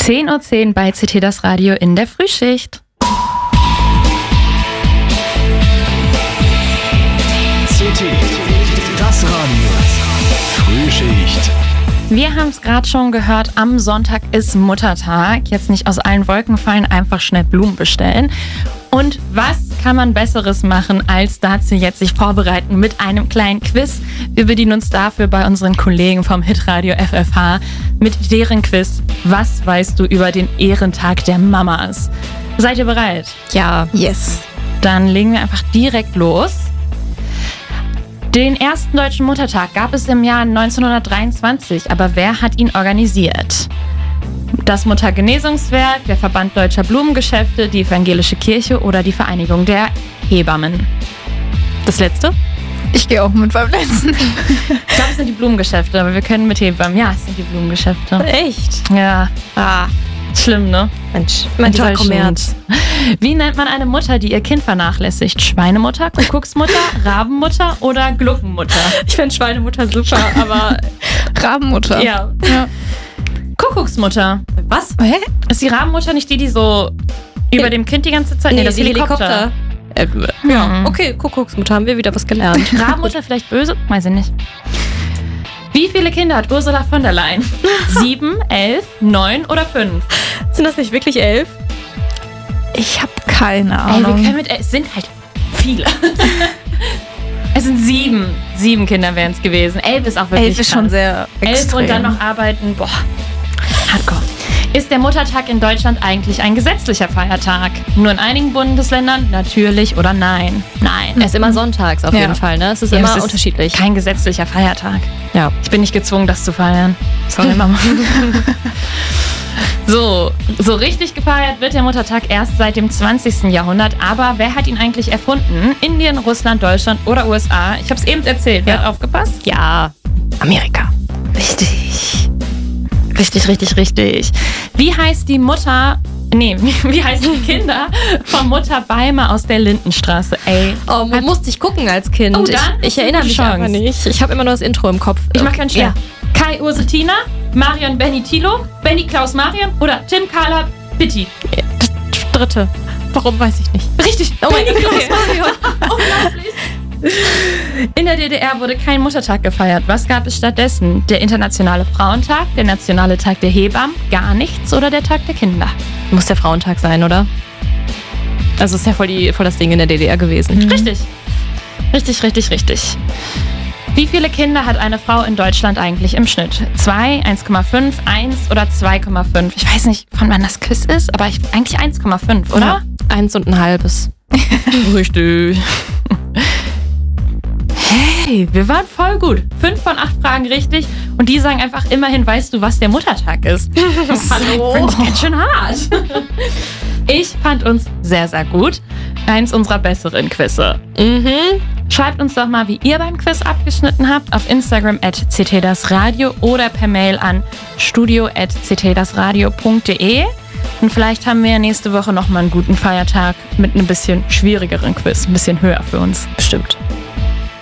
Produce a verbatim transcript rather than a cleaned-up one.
zehn Uhr zehn bei C T das Radio in der Frühschicht. C T, das Radio. Frühschicht. Wir haben es gerade schon gehört, am Sonntag ist Muttertag. Jetzt nicht aus allen Wolken fallen, einfach schnell Blumen bestellen. Und was kann man Besseres machen, als dazu jetzt sich vorbereiten mit einem kleinen Quiz? Wir bedienen uns dafür bei unseren Kollegen vom Hitradio F F H mit deren Quiz. Was weißt du über den Ehrentag der Mamas? Seid ihr bereit? Ja. Yes. Dann legen wir einfach direkt los. Den ersten deutschen Muttertag gab es im Jahr neunzehnhundertdreiundzwanzig, aber wer hat ihn organisiert? Das Muttergenesungswerk, der Verband Deutscher Blumengeschäfte, die Evangelische Kirche oder die Vereinigung der Hebammen? Das letzte? Ich gehe auch mit beim letzten. Ich glaube, es sind die Blumengeschäfte, aber wir können mit Hebammen. Ja, es sind die Blumengeschäfte. Echt? Ja. Ah, Schlimm, ne? Mensch. Immer dieser Kommerz. Wie nennt man eine Mutter, die ihr Kind vernachlässigt? Schweinemutter, Kuckucksmutter, Rabenmutter oder Gluckenmutter? Ich finde Schweinemutter super, aber Rabenmutter. ja. Ja. Kuckucksmutter. was? Hä? Ist die Rabenmutter nicht die, die so über dem Kind die ganze Zeit... Nee, das die Helikopter. Äh, ja, Hm. okay, Kuckucksmutter, haben wir wieder was gelernt. Rabenmutter vielleicht böse? Weiß ich nicht. Wie viele Kinder hat Ursula von der Leyen? Sieben, elf, neun oder fünf? Sind das nicht wirklich elf? Ich habe keine Ey, wir Ahnung. können mit... Es sind halt viele. Es sind sieben. Sieben Kinder wären es gewesen. Elf ist auch wirklich Elf ist krass. schon sehr Elf extrem. und dann noch arbeiten. Boah, hardcore. Ist der Muttertag in Deutschland eigentlich ein gesetzlicher Feiertag? Nur in einigen Bundesländern? Natürlich oder nein? Nein. Er ist immer sonntags auf Ja. jeden Fall, ne? Es ist Ja, immer es ist unterschiedlich. Kein gesetzlicher Feiertag. Ja. Ich bin nicht gezwungen, das zu feiern. Sorry, Mama. So, so richtig gefeiert wird der Muttertag erst seit dem zwanzigsten Jahrhundert. Aber wer hat ihn eigentlich erfunden? Indien, Russland, Deutschland oder U S A? Ich habe es eben erzählt. Wer Ja. hat aufgepasst? Ja. Amerika. Richtig. Richtig, richtig, richtig. Wie heißt die Mutter... Nee, wie, wie heißen die Kinder von Mutter Beimer aus der Lindenstraße? Ey, Oh, man musste ich gucken als Kind. Oh, dann ich, hast ich du erinnere eine mich Chance. aber nicht. Ich habe immer nur das Intro im Kopf. ich mach ganz schnell. Ja. Kai Urse Tina, Marion Benny Thilo, Benny Klaus Marion oder Tim Carla Pitti? Das dritte. Warum, weiß ich nicht. Richtig, Oh mein Benny Gott. Klaus Marion. Unglaublich. In der D D R wurde kein Muttertag gefeiert. Was gab es stattdessen? Der Internationale Frauentag, der Nationale Tag der Hebammen, gar nichts oder der Tag der Kinder? Muss der Frauentag sein, oder? Also ist ja voll, die, voll das Ding in der D D R gewesen. Richtig. Richtig, richtig, richtig. Wie viele Kinder hat eine Frau in Deutschland eigentlich im Schnitt? Zwei, eins Komma fünf, eins oder zwei Komma fünf? Ich weiß nicht, von wann das Quiz ist, aber ich, eigentlich eins Komma fünf, oder? Ja, eins und ein halbes. Richtig. Hey, wir waren voll gut. Fünf von acht Fragen richtig und die sagen einfach immerhin, weißt du, was der Muttertag ist? Hallo. Finde ich ganz schön hart. Ich fand uns sehr, sehr gut. Eins unserer besseren Quizze. Mhm. Schreibt uns doch mal, wie ihr beim Quiz abgeschnitten habt, auf Instagram at ctdasradio oder per Mail an studio at ctdasradio punkt de. Und vielleicht haben wir ja nächste Woche nochmal einen guten Feiertag mit einem bisschen schwierigeren Quiz, ein bisschen höher für uns. Bestimmt.